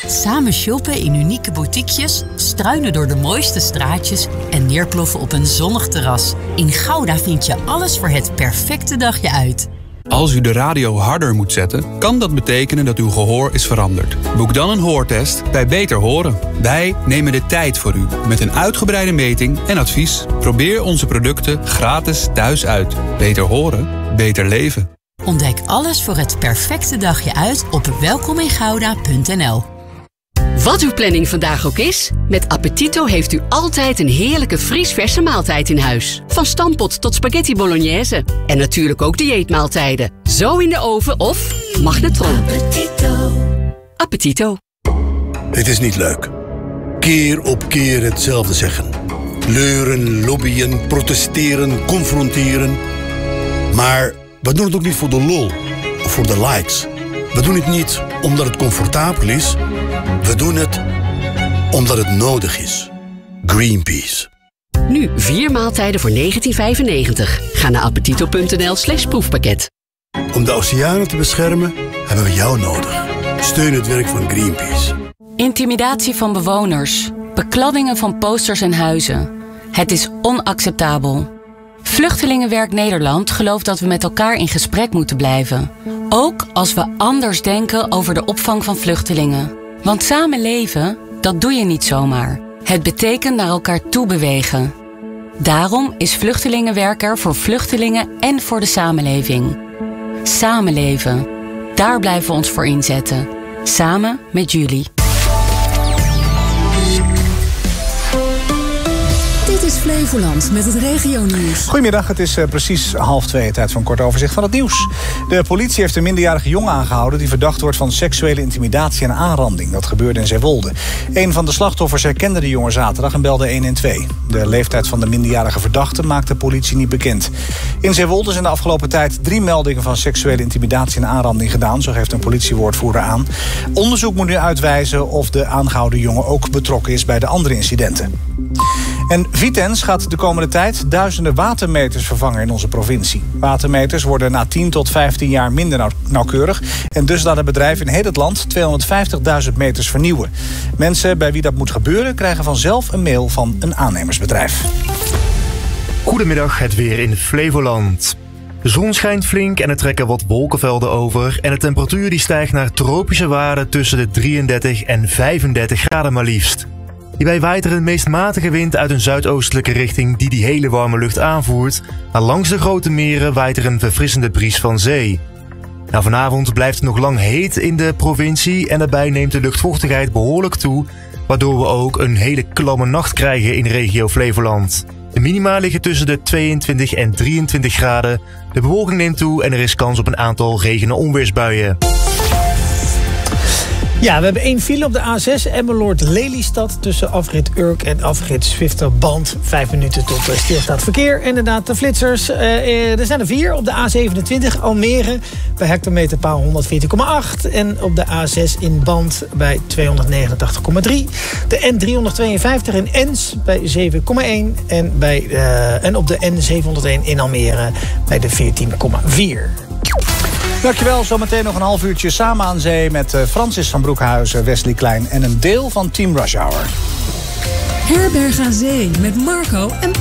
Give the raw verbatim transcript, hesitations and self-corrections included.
Samen shoppen in unieke boutiquejes, struinen door de mooiste straatjes en neerploffen op een zonnig terras. In Gouda vind je alles voor het perfecte dagje uit. Als u de radio harder moet zetten, kan dat betekenen dat uw gehoor is veranderd. Boek dan een hoortest bij Beter Horen. Wij nemen de tijd voor u met een uitgebreide meting en advies. Probeer onze producten gratis thuis uit. Beter horen, beter leven. Ontdek alles voor het perfecte dagje uit op welkom in gouda punt n l. Wat uw planning vandaag ook is, met Appetito heeft u altijd een heerlijke vriesverse maaltijd in huis. Van stampot tot spaghetti bolognese. En natuurlijk ook dieetmaaltijden. Zo in de oven of magnetron. Appetito. Appetito. Het is niet leuk. Keer op keer hetzelfde zeggen. Leuren, lobbyen, protesteren, confronteren. Maar we doen het ook niet voor de lol of voor de likes. We doen het niet omdat het comfortabel is. We doen het omdat het nodig is. Greenpeace. Nu vier maaltijden voor negentien vijfennegentig. Ga naar appetito punt n l slash proefpakket. Om de oceanen te beschermen hebben we jou nodig. Steun het werk van Greenpeace. Intimidatie van bewoners. Bekladdingen van posters en huizen. Het is onacceptabel. Vluchtelingenwerk Nederland gelooft dat we met elkaar in gesprek moeten blijven. Ook als we anders denken over de opvang van vluchtelingen. Want samen leven, dat doe je niet zomaar. Het betekent naar elkaar toe bewegen. Daarom is Vluchtelingenwerk er voor vluchtelingen en voor de samenleving. Samenleven. Daar blijven we ons voor inzetten. Samen met jullie. Dit is Flevoland met het regionieuws. Goedemiddag, het is uh, precies half twee. Tijd voor een kort overzicht van het nieuws. De politie heeft een minderjarige jongen aangehouden die verdacht wordt van seksuele intimidatie en aanranding. Dat gebeurde in Zeewolde. Een van de slachtoffers herkende de jongen zaterdag en belde een een twee. De leeftijd van de minderjarige verdachte maakt de politie niet bekend. In Zeewolde zijn de afgelopen tijd drie meldingen van seksuele intimidatie en aanranding gedaan. Zo geeft een politiewoordvoerder aan. Onderzoek moet nu uitwijzen of de aangehouden jongen ook betrokken is bij de andere incidenten. En Vitens gaat de komende tijd duizenden watermeters vervangen in onze provincie. Watermeters worden na tien tot vijftien jaar minder nauw- nauwkeurig. En dus laat het bedrijf in heel het land tweehonderdvijftigduizend meters vernieuwen. Mensen bij wie dat moet gebeuren krijgen vanzelf een mail van een aannemersbedrijf. Goedemiddag, het weer in Flevoland. De zon schijnt flink en er trekken wat wolkenvelden over. En de temperatuur die stijgt naar tropische waarden tussen de drieëndertig en vijfendertig graden maar liefst. Hierbij waait er een meest matige wind uit een zuidoostelijke richting die die hele warme lucht aanvoert. Maar langs de grote meren waait er een verfrissende bries van zee. Nou, vanavond blijft het nog lang heet in de provincie en daarbij neemt de luchtvochtigheid behoorlijk toe, waardoor we ook een hele klamme nacht krijgen in regio Flevoland. De minima liggen tussen de tweeëntwintig en drieëntwintig graden. De bewolking neemt toe en er is kans op een aantal regen- en onweersbuien. Ja, we hebben één file op de A zes, Emmeloord-Lelystad, tussen afrit Urk en afrit Zwifterband. Vijf minuten tot uh, stilstaand verkeer. Inderdaad, de flitsers. Uh, er zijn er vier op de A zevenentwintig, Almere, bij hectometerpaal honderdveertien komma acht. En op de A zes in Band bij tweehonderdnegenentachtig komma drie. De N driehonderdtweeënvijftig in Ens bij zeven komma één. En, bij, uh, en op de N zevenhonderdéén in Almere bij de veertien komma vier. Dankjewel, zometeen nog een half uurtje samen aan zee met Francis van Broekhuizen, Wesley Klein en een deel van Team Rush Hour. Herberg aan Zee met Marco en